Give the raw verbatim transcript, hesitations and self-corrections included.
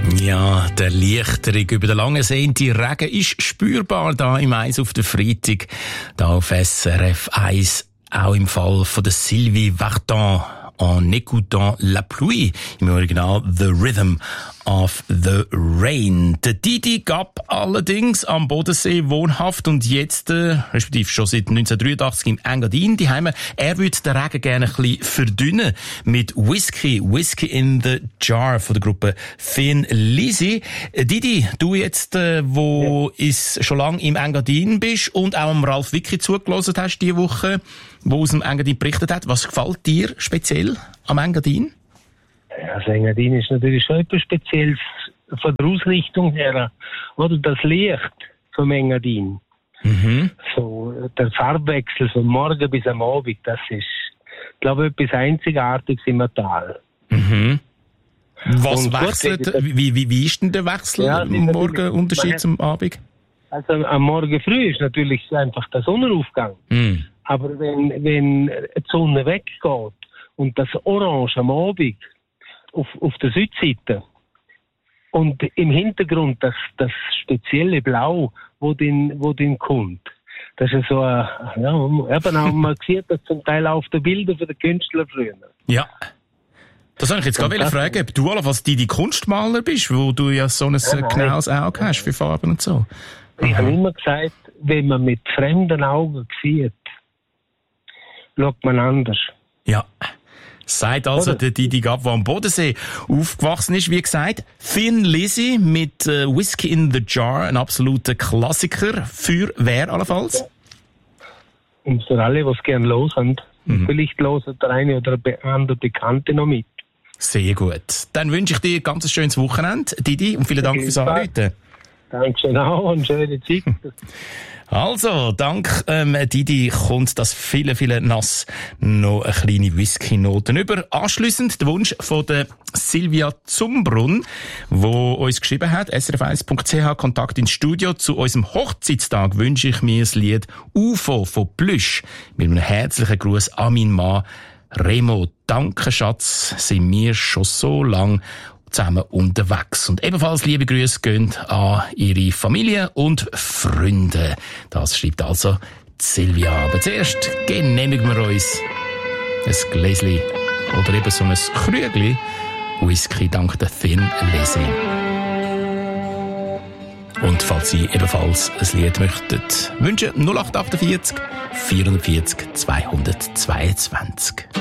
Ja, der Erleichterung über den langen sehnten Regen ist spürbar da im Eis auf der Freitag, da auf S R F eins, auch im Fall von der Sylvie Vartan. En écoutant la pluie, im Original The Rhythm of the Rain. Der Didi Gab allerdings am Bodensee wohnhaft und jetzt, äh, respektive schon seit neunzehnhundertdreiundachtzig im Engadin, die Heime. Er würde den Regen gerne ein bisschen verdünnen mit Whisky, Whisky in the Jar von der Gruppe Thin Lizzy. Äh, Didi, du jetzt, äh, wo ja. ist schon lange im Engadin bist und auch am Ralf Wicki zugelassen hast diese Woche, wo aus dem Engadin berichtet hat. Was gefällt dir speziell am Engadin? Ja, das Engadin ist natürlich schon etwas Spezielles von der Ausrichtung her. Oder das Licht vom Engadin. Mhm. So, der Farbwechsel von morgen bis am Abend, das ist, glaube ich, etwas Einzigartiges im Tal. Mhm. Was und wechselt, gut, wie, wie, wie ist denn der Wechsel ja, am Morgen Unterschied zum Abend? Also am Morgen früh ist natürlich einfach der Sonnenaufgang. Mhm. Aber wenn, wenn die Sonne weggeht und das Orange am Abend auf, auf der Südseite und im Hintergrund das, das spezielle Blau, wo den, wo den kommt, das ist so ein, ja, eben auch, man sieht das zum Teil auch auf den Bildern von den Künstlern früher. Ja. Das wollte ich jetzt gerade fragen, ob du allenfalls die, die Kunstmaler bist, wo du ja so ein ja, genaues Auge hast für Farben und so. Ich habe immer gesagt, wenn man mit fremden Augen sieht, schaut man anders. Ja. Sagt also der Didi Gab, der am Bodensee aufgewachsen ist. Wie gesagt, Thin Lizzy mit äh, Whisky in the Jar, ein absoluter Klassiker. Für wer allenfalls? Und für alle, die es gerne hören. Mhm. Vielleicht hören der eine oder andere Bekannte noch mit. Sehr gut. Dann wünsche ich dir ein ganz schönes Wochenende, Didi, und vielen Dank fürs Anrufen. Dankeschön auch und schöne Zeit. Also, dank ähm, Didi kommt das viele, viele nass noch eine kleine Whisky-Noten über. Anschliessend der Wunsch von der Silvia Zumbrunn, wo uns geschrieben hat, s r f eins punkt c h, Kontakt ins Studio. Zu unserem Hochzeitstag wünsche ich mir das Lied U F O von Plüsch mit einem herzlichen Gruß an meinen Mann Remo. Danke, Schatz, sind wir schon so lang zusammen unterwegs. Und ebenfalls liebe Grüße gehen an ihre Familie und Freunde. Das schreibt also Silvia. Aber zuerst genehmigen wir uns ein Gläschen oder eben so ein Krügli Whisky dank der Thin Lizzy. Und falls Sie ebenfalls ein Lied möchten wünschen, null acht acht vier vierundvierzig zweihundertzweiundzwanzig.